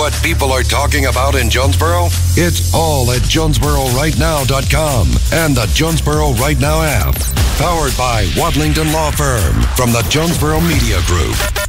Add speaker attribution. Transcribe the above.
Speaker 1: what people are talking about in Jonesboro? It's all at JonesboroRightNow.com and the Jonesboro Right Now app. Powered by Wadlington Law Firm from the Jonesboro Media Group.